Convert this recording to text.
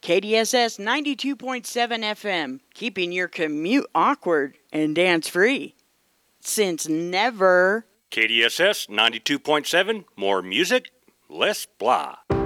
KDSS 92.7 FM, keeping your commute awkward and dance-free. Since never. KDSS 92.7, more music, less blah.